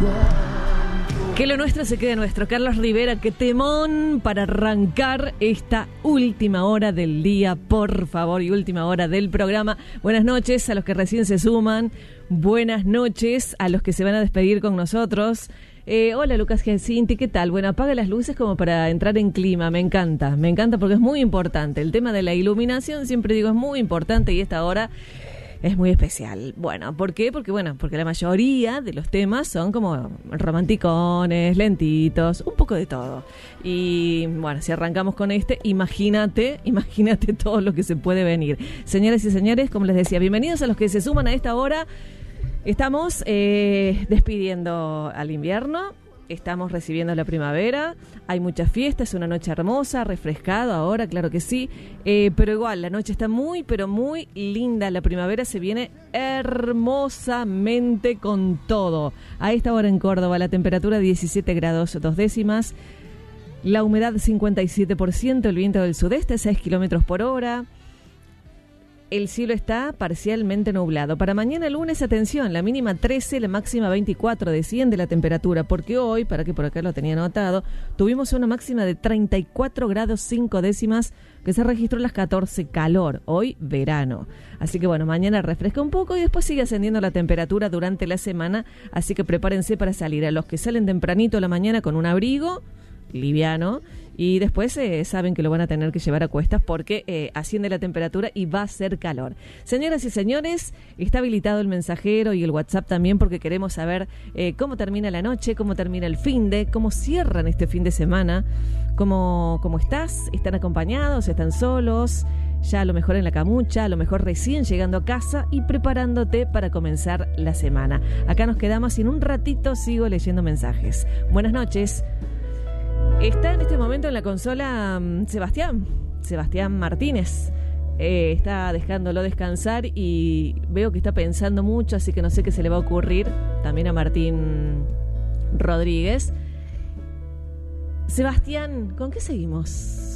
Que lo nuestro se quede nuestro. Carlos Rivera, qué temón para arrancar esta última hora del día, por favor, y última hora del programa. Buenas noches a los que recién se suman. Buenas noches a los que se van a despedir con nosotros. Hola Lucas Giacinti, ¿qué tal? Bueno, apaga las luces como para entrar en clima, me encanta porque es muy importante. El tema de la iluminación, siempre digo, es muy importante y esta hora es muy especial. Bueno, ¿por qué? Porque la mayoría de los temas son como romanticones, lentitos, un poco de todo. Y bueno, si arrancamos con imagínate todo lo que se puede venir. Señoras y señores, como les decía, bienvenidos a los que se suman a esta hora. Estamos despidiendo al invierno. Estamos recibiendo la primavera, hay muchas fiestas, una noche hermosa, refrescado ahora, claro que sí, pero igual, la noche está muy, pero muy linda, la primavera se viene hermosamente con todo. A esta hora en Córdoba la temperatura 17 grados 2 décimas, la humedad 57%, el viento del sudeste 6 kilómetros por hora. El cielo está parcialmente nublado. Para mañana lunes, atención, la mínima 13, la máxima 24, desciende la temperatura, porque hoy, para que por acá lo tenía anotado, tuvimos una máxima de 34 grados 5 décimas que se registró a las 14, calor, hoy verano. Así que bueno, mañana refresca un poco y después sigue ascendiendo la temperatura durante la semana, así que prepárense para salir. A los que salen tempranito a la mañana con un abrigo liviano, y después saben que lo van a tener que llevar a cuestas porque asciende la temperatura y va a ser calor. Señoras y señores, está habilitado el mensajero y el WhatsApp también porque queremos saber cómo termina la noche, cómo termina el finde, cómo cierran este fin de semana, cómo estás, están acompañados, están solos, ya a lo mejor en la camucha, a lo mejor recién llegando a casa y preparándote para comenzar la semana. Acá nos quedamos y en un ratito sigo leyendo mensajes. Buenas noches. Está en este momento en la consola Sebastián Martínez. Está dejándolo descansar y veo que está pensando mucho, así que no sé qué se le va a ocurrir. También a Martín Rodríguez. Sebastián, ¿con qué seguimos?